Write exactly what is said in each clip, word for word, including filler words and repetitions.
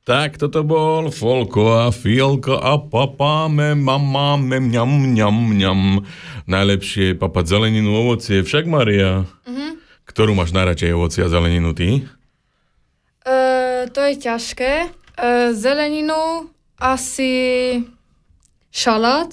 Tak toto bol Folko a Fielko a papáme, mamáme, mňam, mňam, mňam. Najlepšie je papať zeleninu, ovocie. Však, Maria, mm-hmm. ktorú máš najradšej ovocie a zeleninu ty? Uh, to je ťažké. Uh, zeleninu asi šalát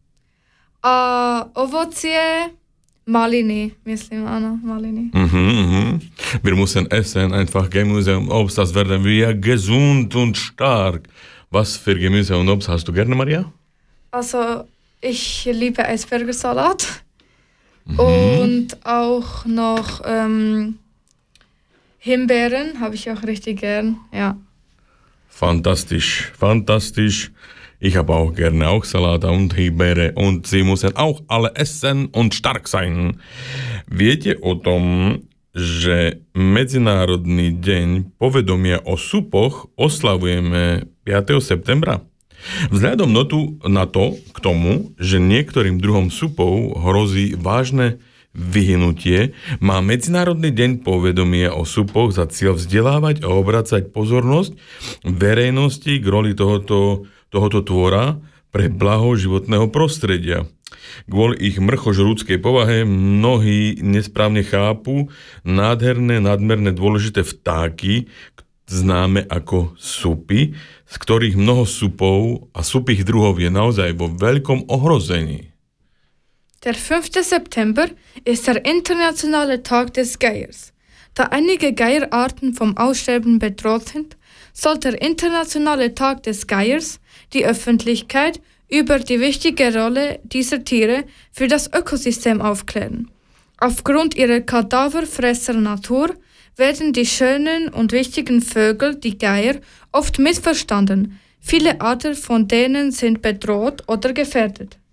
a ovocie maliny, myslím, áno, maliny. Mhm, mhm. Wir müssen essen, einfach Gemüse und Obst, das werden wir gesund und stark. Was für Gemüse und Obst hast du gerne, Maria? Also, ich liebe Eisbergersalat Mhm. und auch noch ähm, Himbeeren habe ich auch richtig gern, ja. Fantastisch, fantastisch. Ich habe auch gerne auch Salat und Himbeere und sie müssen auch alle essen und stark sein. Viete o tom, že Medzinárodný deň povedomia o supoch oslavujeme piateho septembra? Vzhľadom na to, k tomu, že niektorým druhom supov hrozí vážne vyhynutie, má Medzinárodný deň povedomia o supoch za cieľ vzdelávať a obracať pozornosť verejnosti k roli tohoto tohoto tvora pre blaho životného prostredia. Kvôli ich mrchožrúdskej povahe mnohí nesprávne chápu nádherné, nadmerne dôležité vtáky, známe ako supy, z ktorých mnoho supov a supých druhov je naozaj vo veľkom ohrození. Der fünfte September ist der internationale Tag des Geiers. Da einige Geierarten vom Aussterben bedroht sind, soll der internationale Tag des Geiers die Öffentlichkeit über die wichtige Rolle dieser Tiere für das Ökosystem aufklären. Aufgrund ihrer Kadaverfresser-Natur werden die schönen und wichtigen Vögel, die Geier, oft missverstanden. Viele Arten von denen sind bedroht oder gefährdet.